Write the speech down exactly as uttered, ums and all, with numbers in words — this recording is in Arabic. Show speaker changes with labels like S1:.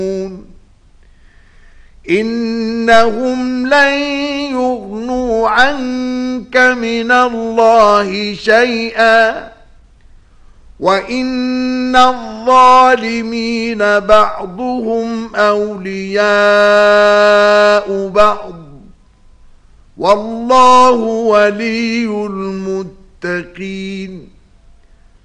S1: إنهم لن يغنوا عنك من الله شيئا وإن الظالمين بعضهم أولياء بعض والله ولي المتقين.